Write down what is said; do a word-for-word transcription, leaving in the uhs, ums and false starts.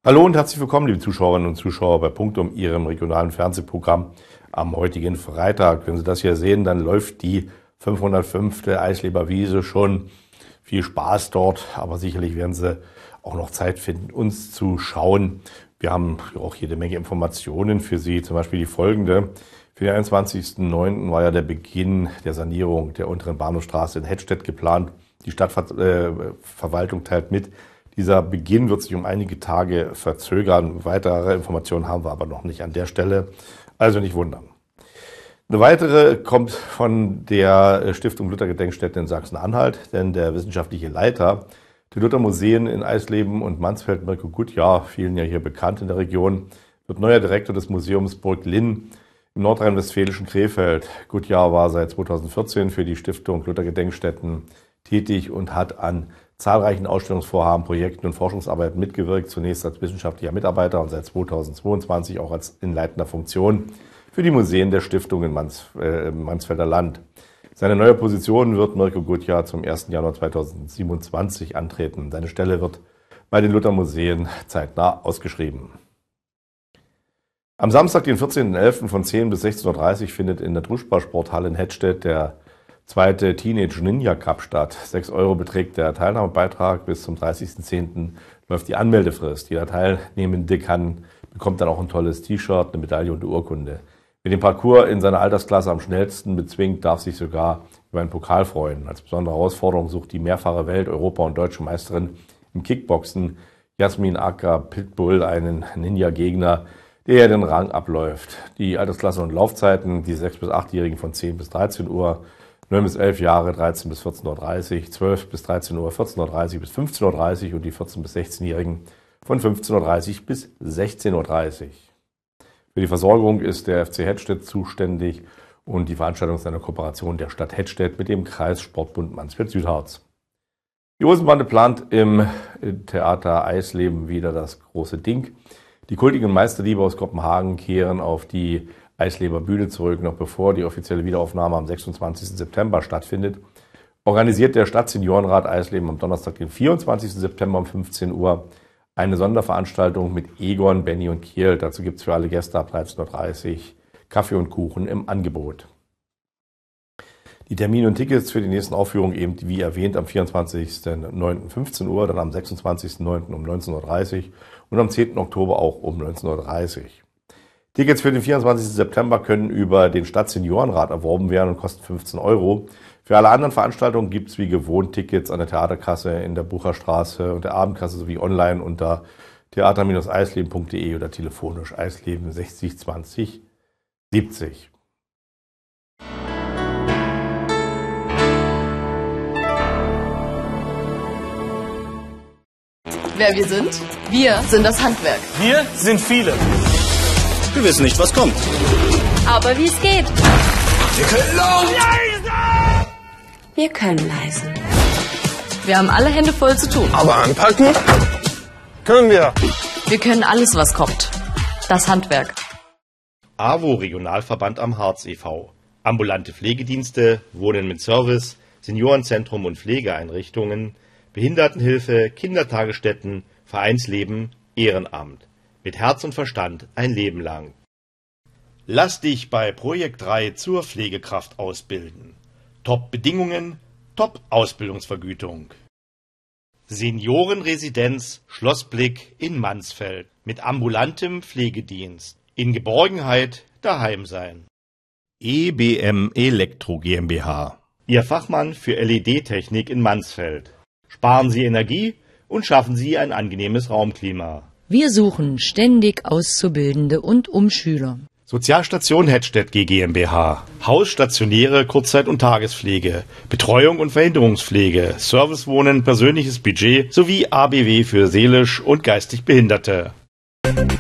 Hallo und herzlich willkommen, liebe Zuschauerinnen und Zuschauer bei Punktum, Ihrem regionalen Fernsehprogramm am heutigen Freitag. Wenn Sie das hier sehen, dann läuft die fünfhundertfünfte Eisleber Wiese schon. Viel Spaß dort, aber sicherlich werden Sie auch noch Zeit finden, uns zu schauen. Wir haben auch jede Menge Informationen für Sie, zum Beispiel die folgende. Für den einundzwanzigsten neunten war ja der Beginn der Sanierung der unteren Bahnhofstraße in Hettstedt geplant. Die Stadtverwaltung teilt mit, dieser Beginn wird sich um einige Tage verzögern. Weitere Informationen haben wir aber noch nicht an der Stelle, also nicht wundern. Eine weitere kommt von der Stiftung Luther-Gedenkstätte in Sachsen-Anhalt, denn der wissenschaftliche Leiter der Luther-Museen in Eisleben und Mansfeld, Mirko Gutjahr, vielen ja hier bekannt in der Region, wird neuer Direktor des Museums Burg Linn im nordrhein-westfälischen Krefeld. Gutjahr war seit zweitausendvierzehn für die Stiftung Luther-Gedenkstätten tätig und hat an zahlreichen Ausstellungsvorhaben, Projekten und Forschungsarbeiten mitgewirkt, zunächst als wissenschaftlicher Mitarbeiter und seit zweitausendzweiundzwanzig auch als in leitender Funktion für die Museen der Stiftung in Mans, äh, Mansfelder Land. Seine neue Position wird Mirko Gutjahr zum ersten Januar zweitausendsiebenundzwanzig antreten. Seine Stelle wird bei den Luther-Museen zeitnah ausgeschrieben. Am Samstag, den vierzehnten elften von zehn bis sechzehn Uhr dreißig findet in der Druschbar-Sporthalle in Hettstedt der zweite Teenage Ninja Cup statt. sechs Euro beträgt der Teilnahmebeitrag. Bis zum dreißigsten zehnten läuft die Anmeldefrist. Jeder Teilnehmende kann, bekommt dann auch ein tolles T-Shirt, eine Medaille und eine Urkunde. Wer den Parcours in seiner Altersklasse am schnellsten bezwingt, darf sich sogar über einen Pokal freuen. Als besondere Herausforderung sucht die mehrfache Welt-, Europa- und deutsche Meisterin im Kickboxen Jasmin Acker Pitbull einen Ninja-Gegner, der den Rang abläuft. Die Altersklasse und Laufzeiten, die sechs- bis achtjährigen von zehn bis dreizehn Uhr, neun bis elf Jahre dreizehn bis vierzehn Uhr dreißig, zwölf bis dreizehn Uhr vierzehn Uhr dreißig bis fünfzehn Uhr dreißig und die vierzehn- bis sechzehnjährigen von fünfzehn Uhr dreißig bis sechzehn Uhr dreißig. Für die Versorgung ist der F C Hettstedt zuständig und die Veranstaltung ist eine Kooperation der Stadt Hettstedt mit dem Kreissportbund Mansfeld-Südharz. Die Hosenbande plant im Theater Eisleben wieder das große Ding. Die kultigen Meisterdiebe aus Kopenhagen kehren auf die Eisleber Bühne zurück, noch bevor die offizielle Wiederaufnahme am sechsundzwanzigsten September stattfindet. Organisiert der Stadtseniorenrat Eisleben am Donnerstag, den vierundzwanzigsten September um fünfzehn Uhr eine Sonderveranstaltung mit Egon, Benny und Kiel. Dazu gibt es für alle Gäste ab dreizehn Uhr dreißig Kaffee und Kuchen im Angebot. Die Termine und Tickets für die nächsten Aufführungen eben wie erwähnt am vierundzwanzigsten neunten fünfzehn Uhr, dann am sechsundzwanzigsten neunten um neunzehn Uhr dreißig und am zehnten Oktober auch um neunzehn Uhr dreißig. Tickets für den vierundzwanzigsten September können über den Stadtseniorenrat erworben werden und kosten fünfzehn Euro. Für alle anderen Veranstaltungen gibt es wie gewohnt Tickets an der Theaterkasse in der Bucherstraße und der Abendkasse sowie online unter theater Bindestrich eisleben punkt de oder telefonisch Eisleben sechzig zwanzig siebzig. Wer wir sind? Wir sind das Handwerk. Wir sind viele. Wir wissen nicht, was kommt. Aber wie es geht. Wir können laut. Wir können leisen. Wir haben alle Hände voll zu tun. Aber anpacken können wir. Wir können alles, was kommt. Das Handwerk. A W O Regionalverband am Harz e V Ambulante Pflegedienste, Wohnen mit Service, Seniorenzentrum und Pflegeeinrichtungen, Behindertenhilfe, Kindertagesstätten, Vereinsleben, Ehrenamt. Mit Herz und Verstand ein Leben lang. Lass dich bei Projekt drei zur Pflegekraft ausbilden. Top-Bedingungen, Top-Ausbildungsvergütung. Seniorenresidenz Schlossblick in Mansfeld mit ambulantem Pflegedienst. In Geborgenheit daheim sein. E B M Elektro GmbH. Ihr Fachmann für L E D-Technik in Mansfeld. Sparen Sie Energie und schaffen Sie ein angenehmes Raumklima. Wir suchen ständig Auszubildende und Umschüler. Sozialstation Hettstedt G GmbH. Haus, stationäre Kurzzeit- und Tagespflege, Betreuung und Verhinderungspflege, Servicewohnen, persönliches Budget sowie A B W für seelisch und geistig Behinderte.